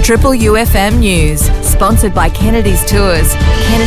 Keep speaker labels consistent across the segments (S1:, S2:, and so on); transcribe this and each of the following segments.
S1: Triple UFM News, sponsored by Kennedy's Tours,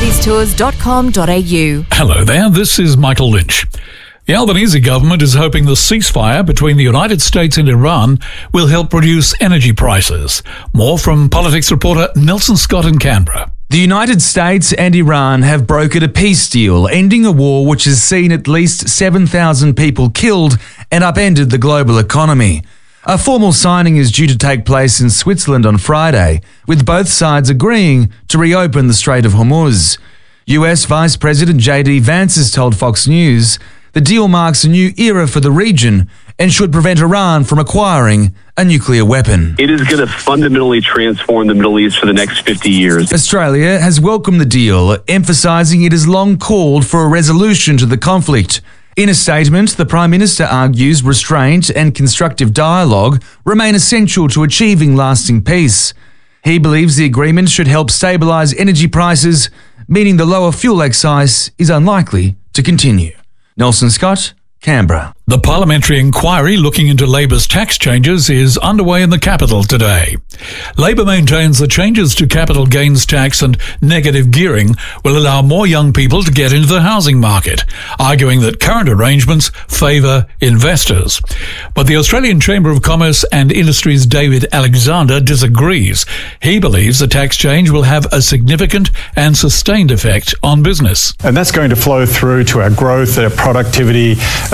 S1: kennedystours.com.au.
S2: Hello there, this is Michael Lynch. The Albanese government is hoping the ceasefire between the United States and Iran will help reduce energy prices. More from politics reporter Nelson Scott in Canberra.
S3: The United States and Iran have brokered a peace deal, ending a war which has seen at least 7,000 people killed and upended the global economy. A formal signing is due to take place in Switzerland on Friday, with both sides agreeing to reopen the Strait of Hormuz. US Vice President J.D. Vance has told Fox News the deal marks a new era for the region and should prevent Iran from acquiring a nuclear weapon.
S4: It is going to fundamentally transform the Middle East for the next 50 years.
S3: Australia has welcomed the deal, emphasising it has long called for a resolution to the conflict. In a statement, the Prime Minister argues restraint and constructive dialogue remain essential to achieving lasting peace. He believes the agreement should help stabilise energy prices, meaning the lower fuel excise is unlikely to continue. Nelson Scott, Canberra.
S2: The parliamentary inquiry looking into Labor's tax changes is underway in the capital today. Labor maintains the changes to capital gains tax and negative gearing will allow more young people to get into the housing market, arguing that current arrangements favour investors. But the Australian Chamber of Commerce and Industry's David Alexander disagrees. He believes the tax change will have a significant and sustained effect on business.
S5: And that's going to flow through to our growth, our productivity,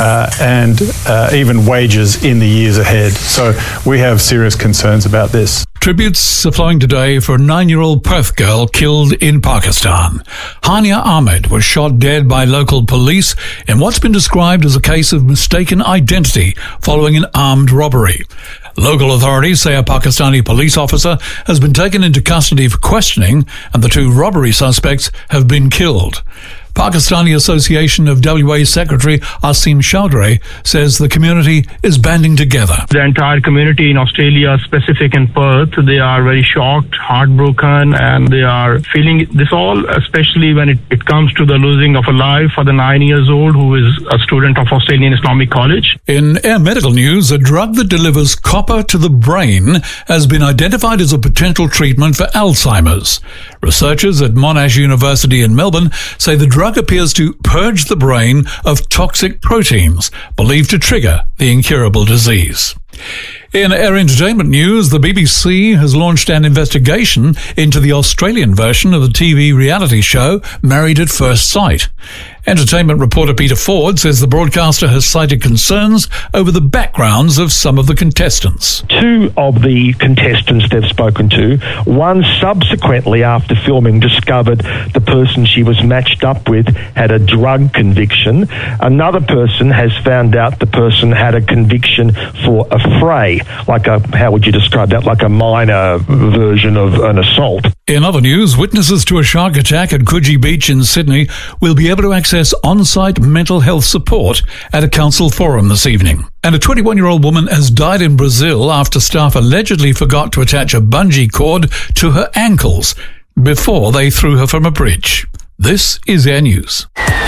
S5: and even wages in the years ahead. So we have serious concerns about this.
S2: Tributes are flowing today for a 9-year-old Perth girl killed in Pakistan. Hania Ahmed was shot dead by local police in what's been described as a case of mistaken identity following an armed robbery. Local authorities say a Pakistani police officer has been taken into custody for questioning and the 2 robbery suspects have been killed. Pakistani Association of WA Secretary Asim Chaudhry says the community is banding together.
S6: The entire community in Australia, specific in Perth, they are very shocked, heartbroken, and they are feeling this all, especially when it comes to the losing of a life for the 9-year-old who is a student of Australian Islamic College.
S2: In Air Medical News, a drug that delivers copper to the brain has been identified as a potential treatment for Alzheimer's. Researchers at Monash University in Melbourne say the drug appears to purge the brain of toxic proteins believed to trigger the incurable disease. In Air Entertainment News, the BBC has launched an investigation into the Australian version of the TV reality show Married at First Sight. Entertainment reporter Peter Ford says the broadcaster has cited concerns over the backgrounds of some of the contestants.
S7: 2 of the contestants they've spoken to, one subsequently after filming discovered the person she was matched up with had a drug conviction. Another person has found out the person had a conviction for a fray, how would you describe that, like a minor version of an assault.
S2: In other news, witnesses to a shark attack at Coogee Beach in Sydney will be able to access on-site mental health support at a council forum this evening. And a 21-year-old woman has died in Brazil after staff allegedly forgot to attach a bungee cord to her ankles before they threw her from a bridge. This is Air News.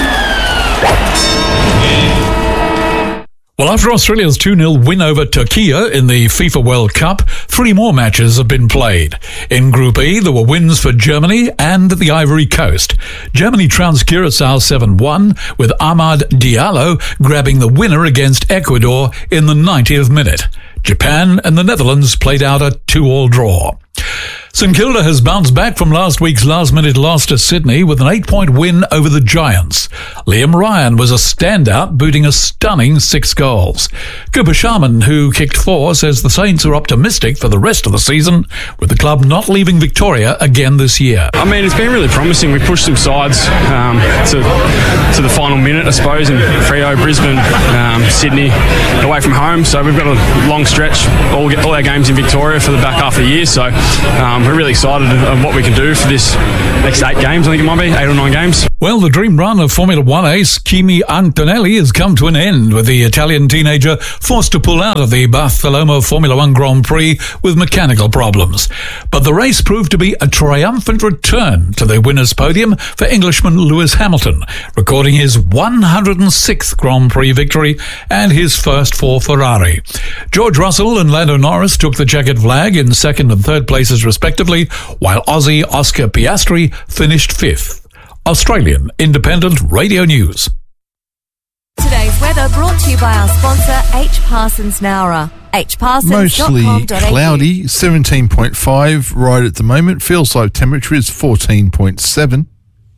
S2: Well, after Australia's 2-0 win over Turkey in the FIFA World Cup, 3 more matches have been played. In Group E, there were wins for Germany and the Ivory Coast. Germany trounced Curacao 7-1, with Amad Diallo grabbing the winner against Ecuador in the 90th minute. Japan and the Netherlands played out a 2-2 draw. St Kilda has bounced back from last week's last-minute loss to Sydney with an 8-point win over the Giants. Liam Ryan was a standout, booting a stunning 6 goals. Cooper Sharman, who kicked 4, says the Saints are optimistic for the rest of the season, with the club not leaving Victoria again this year.
S8: I mean, it's been really promising. We pushed some sides to the final minute, I suppose, in Freo, Brisbane, Sydney, away from home. So we've got a long stretch, all our games in Victoria for the back half of the year. So we're really excited of what we can do for this next 8 games. I think it might be 8 or 9 games.
S2: Well, the dream run of Formula One ace Kimi Antonelli has come to an end, with the Italian teenager forced to pull out of the Barcelona Formula One Grand Prix with mechanical problems. But the race proved to be a triumphant return to the winner's podium for Englishman Lewis Hamilton, recording his 106th Grand Prix victory and his first for Ferrari. George Russell and Lando Norris took the checkered flag in second and third places respectively, while Aussie Oscar Piastri finished fifth. Australian Independent Radio News.
S1: Today's weather brought to you by our sponsor, H. Parsons Nowra.
S9: Mostly cloudy, 17.5 right at the moment. Feels like temperature is 14.7.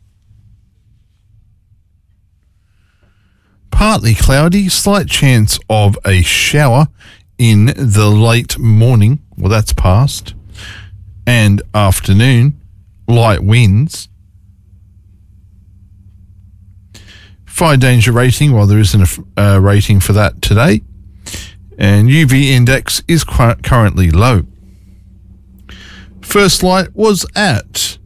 S9: Partly cloudy, slight chance of a shower in the late morning. Well, that's past. And afternoon, light winds. Fire danger rating, well, there isn't a rating for that today. And UV index is currently low. First light was at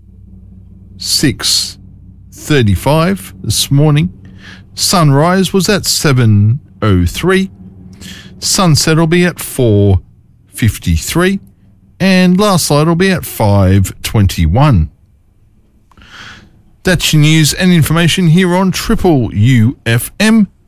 S9: 6:35 this morning. Sunrise was at 7:03. Sunset will be at 4:53. And last light will be at 5:21. That's your news and information here on Triple UFM.